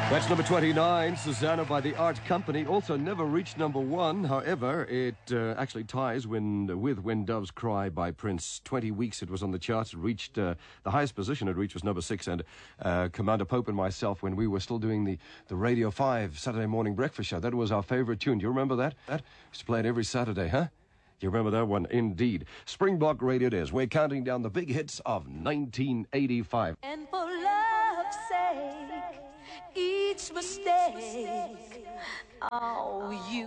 That's number 29, Susanna by the Art Company. Also never reached number 1. However, it actually ties with When Doves Cry by Prince. 20 weeks it was on the charts. It reached the highest position it reached was number 6. And Commander Pope and myself, when we were still doing the Radio 5 Saturday morning breakfast show, that was our favorite tune. Do you remember that? That used to play it every Saturday, huh? You remember that one? Indeed. Springbok Radio it is. We're counting down the big hits of 1985. And for love's sake, each mistake, oh, you